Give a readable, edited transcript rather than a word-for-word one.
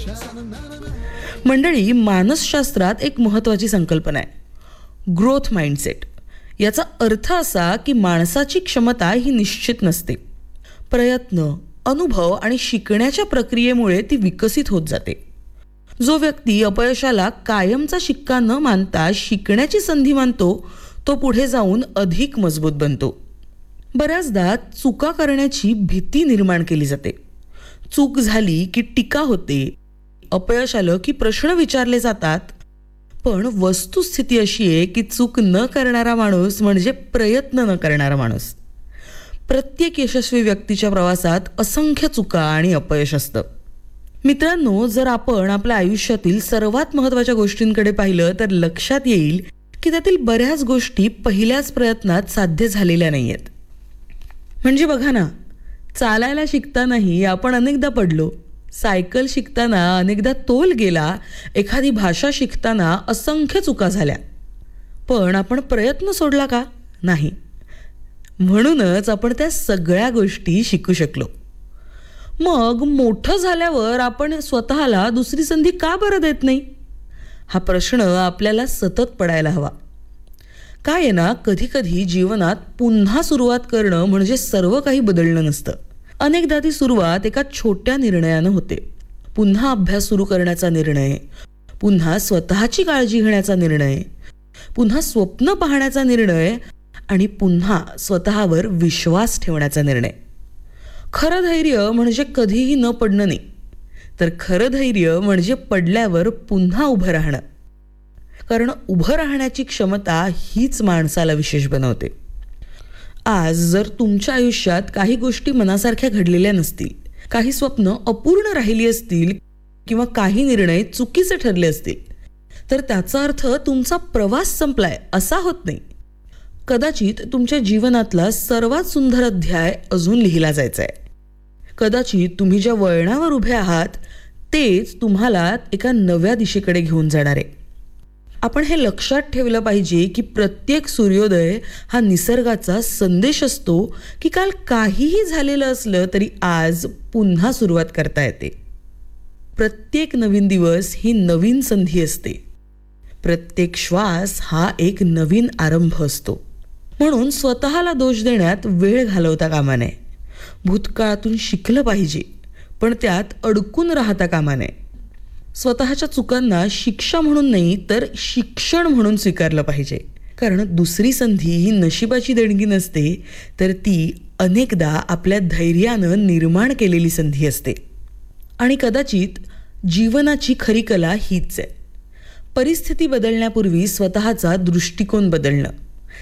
मंडळी, मानसशास्त्रात एक महत्त्वाची संकल्पना आहे, ग्रोथ माइंडसेट. याचा अर्थ असा की माणसाची क्षमता ही निश्चित नसते. प्रयत्न, अनुभव आणि शिकण्याच्या प्रक्रियेमुळे ती विकसित होत जाते. जो व्यक्ती अपयशाला कायमचा शिक्का न मानता शिकण्याची संधी मानतो, तो पुढे जाऊन अधिक मजबूत बनतो. बऱ्याचदा चुका करण्याची भीती निर्माण केली जाते. चूक झाली की टीका होते, अपयश आलं की प्रश्न विचारले जातात. पण वस्तुस्थिती अशी आहे की चूक न करणारा माणूस म्हणजे प्रयत्न न करणारा माणूस. प्रत्येक यशस्वी व्यक्तीच्या प्रवासात असंख्य चुका आणि अपयश असतं. मित्रांनो, जर आपण आपल्या आयुष्यातील सर्वात महत्त्वाच्या गोष्टींकडे पाहिलं तर लक्षात येईल की त्यातील बऱ्याच गोष्टी पहिल्याच प्रयत्नात साध्य झालेल्या नाही आहेत. म्हणजे बघा ना, चालायला शिकतानाही आपण अनेकदा पडलो, सायकल शिकताना अनेकदा तोल गेला, एखादी भाषा शिकताना असंख्य चुका झाल्या. पण आपण प्रयत्न सोडला का? नाही. म्हणूनच आपण त्या सगळ्या गोष्टी शिकू शकलो. मग मोठं झाल्यावर आपण स्वतःला दुसरी संधी का बरं देत नाही? हा प्रश्न आपल्याला सतत पडायला हवा. काय आहे ना, कधी कधी जीवनात पुन्हा सुरुवात करणं म्हणजे सर्व काही बदलणं नसतं. अनेकदा ती सुरुवात एका छोट्या निर्णयानं होते. पुन्हा अभ्यास सुरू करण्याचा निर्णय, पुन्हा स्वतःची काळजी घेण्याचा निर्णय, पुन्हा स्वप्न पाहण्याचा निर्णय आणि पुन्हा स्वतःवर विश्वास ठेवण्याचा निर्णय. खरं धैर्य म्हणजे कधीही न पडणं नाही, तर खरं धैर्य म्हणजे पडल्यावर पुन्हा उभं राहणं. कारण उभं राहण्याची क्षमता हीच माणसाला विशेष बनवते. आज जर तुमच्या आयुष्यात काही गोष्टी मनासारख्या घडलेल्या नसतील, काही स्वप्न अपूर्ण राहिली असतील किंवा काही निर्णय चुकीचे ठरले असतील, तर त्याचा अर्थ तुमचा प्रवास संपलाय असा होत नाही. कदाचित तुमच्या जीवनातला सर्वात सुंदर अध्याय अजून लिहिला जायचा आहे. कदाचित तुम्ही ज्या वळणावर उभे आहात तेच तुम्हाला एका नव्या दिशेकडे घेऊन जाणार आहे. आपण हे लक्षात ठेवलं पाहिजे की प्रत्येक सूर्योदय हा निसर्गाचा संदेश असतो की काल काहीही झालेलं असलं तरी आज पुन्हा सुरुवात करता येते. प्रत्येक नवीन दिवस ही नवीन संधी असते. प्रत्येक श्वास हा एक नवीन आरंभ असतो. म्हणून स्वतःला दोष देण्यात वेळ घालवता कामा नये. भूतकाळातून शिकलं पाहिजे, पण त्यात अडकून राहता कामा नये. स्वतःच्या चुकांना शिक्षा म्हणून नाही तर शिक्षण म्हणून स्वीकारलं पाहिजे. कारण दुसरी संधी ही नशिबाची देणगी नसते, तर ती अनेकदा आपल्या धैर्यानं निर्माण केलेली संधी असते. आणि कदाचित जीवनाची खरी कला हीच आहे, परिस्थिती बदलण्यापूर्वी स्वतःचा दृष्टिकोन बदलणं.